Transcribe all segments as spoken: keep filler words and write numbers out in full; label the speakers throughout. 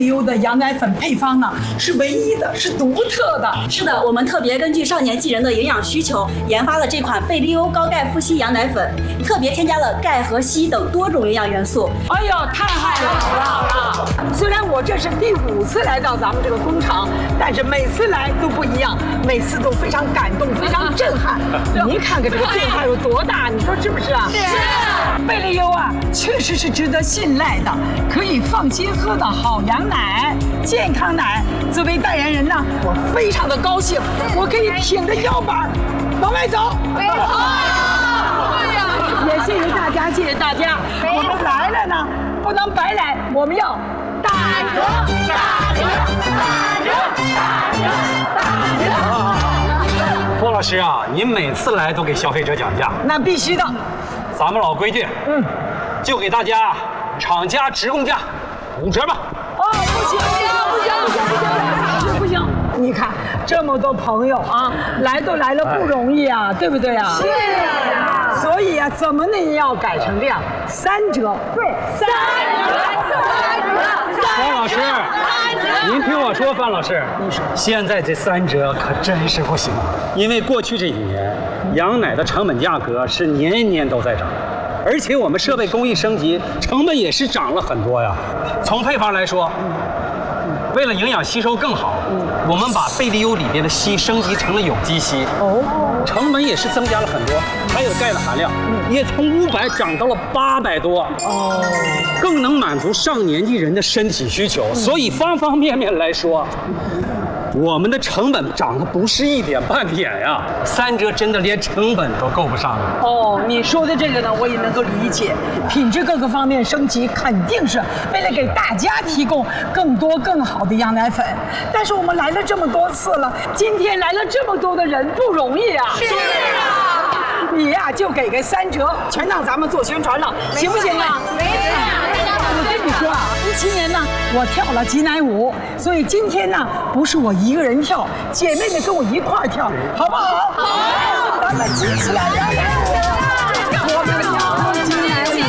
Speaker 1: 优的羊奶粉配方呢是唯一的，是独特的。
Speaker 2: 是的，我们特别根据少年纪人的营养需求，研发了这款贝利优高钙富硒羊奶粉，特别添加了钙和硒等多种营养元素。
Speaker 1: 哎呦，太好了，好了好了！虽然我这是第五次来到咱们这个工厂，但是每次来都不一样，每次都非常感动，非常震撼。您看看这个变化有多大，你说是不是啊？
Speaker 2: 是。
Speaker 1: 贝利优啊，确实是值得信赖的，可以放心喝的好羊奶、健康奶。作为代言人呢，我非常的高兴，我可以挺着腰板往外走。哎呀，对呀，也谢谢大家，谢谢大家。我们来了呢，不能白来，我们要打折、打折、打折、打折、打折。
Speaker 3: 郭老师啊，您每次来都给消费者讲价，
Speaker 1: 那必须的。
Speaker 3: 咱们老规矩，嗯，就给大家厂家直供价五折吧。
Speaker 1: 哦，不行，不行，不行，不行，不行！你看这么多朋友啊，来都来了不容易啊，对不对啊？是啊。所以啊，怎么呢也要改成这样，三折。对，三折，三折。
Speaker 3: 方老师，您听我说，方老师，你说现在这三折可真是不行，因为过去这几年羊奶的成本价格是年年都在涨。而且我们设备工艺升级，成本也是涨了很多呀。从配方来说，为了营养吸收更好，我们把贝利优里边的硒升级成了有机硒，哦，成本也是增加了很多。还有钙的含量，也从五百涨到了八百多，哦，更能满足上年纪人的身体需求。所以方方面面来说，我们的成本涨得不是一点半点呀，三折真的连成本都够不上了。
Speaker 1: 哦，你说的这个呢，我也能够理解，品质各个方面升级，肯定是为了给大家提供更多更好的羊奶粉。但是我们来了这么多次了，今天来了这么多的人，不容易啊。是啊，你呀、啊、就给个三折，全让咱们做宣传了，行不行啊？没事。我跟你说啊，一七年呢，我跳了挤奶舞，所以今天呢，不是我一个人跳，姐妹们跟我一块儿跳，好不好？好，咱们挤起来摇奶舞，我们跳挤奶舞，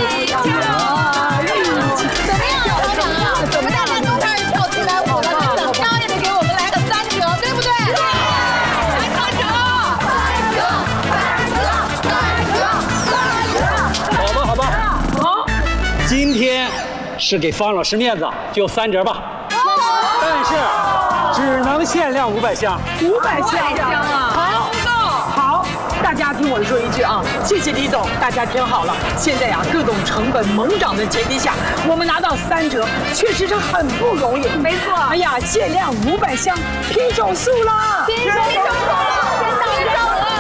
Speaker 4: 怎么样，厂长啊？我们大家都开始跳起来舞了，那怎么着也得给我们来个三折，对不对？来三折，三折，三折，三折，
Speaker 3: 好吧，好吧，
Speaker 1: 好，
Speaker 3: 今天是给方老师面子，就三折吧。但是只能限量五百箱，
Speaker 1: 五百箱啊！好，好，大家听我说一句啊，谢谢李总，大家听好了，现在呀、啊，各种成本猛涨的前提下，我们拿到三折，确实是很不容易。没错。哎呀，限量五百箱，拼手速了，拼手速了，真到真到了！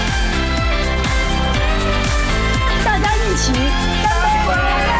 Speaker 1: 大家一起干杯！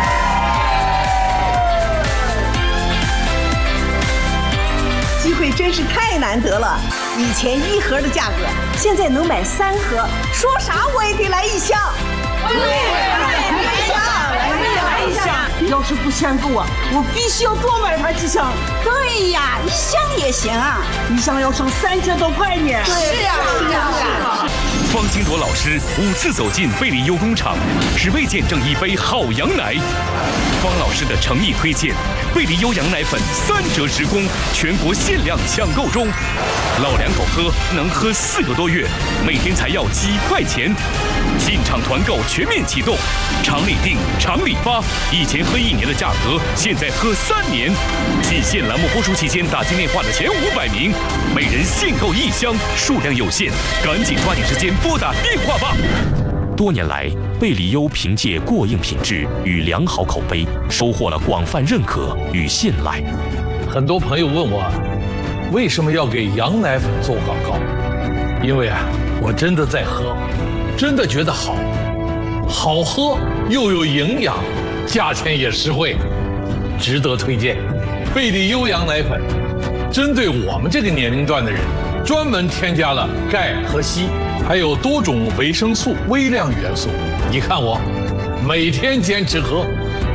Speaker 5: 机会真是太难得了，以前一盒的价格，现在能买三盒，说啥我也得来一箱。对，来一箱，来一箱。
Speaker 1: 要是不限购啊，我必须要多买上几箱。
Speaker 5: 对呀，一箱也行啊，
Speaker 1: 一箱要省三千多块呢。
Speaker 5: 是啊，是啊，是啊。
Speaker 6: 方金铎老师五次走进贝利优工厂，只为见证一杯好羊奶。方老师的诚意推荐，贝利优羊奶粉三折直供，全国限量抢购中。老两口喝能喝四个多月，每天才要几块钱。进场团购全面启动，厂里订，厂里发，以前喝一年的价格，现在喝三年。季限栏目播出期间打进电话的前五百名，每人限购一箱，数量有限，赶紧抓紧时间拨打电话吧。多年来，贝利优凭借过硬品质与良好口碑，收获了广泛认可与信赖。
Speaker 7: 很多朋友问我，为什么要给羊奶粉做广告？因为啊，我真的在喝，真的觉得好，好喝又有营养，价钱也实惠，值得推荐。贝利优羊奶粉，针对我们这个年龄段的人，专门添加了钙和硒，还有多种维生素、微量元素。你看我，每天坚持喝。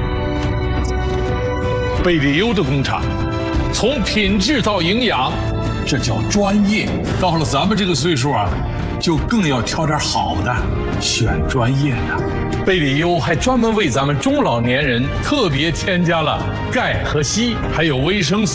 Speaker 7: 贝利优的工厂，从品质到营养，这叫专业。到了咱们这个岁数啊，就更要挑点好的，选专业的。贝利优还专门为咱们中老年人特别添加了钙和硒，还有维生素。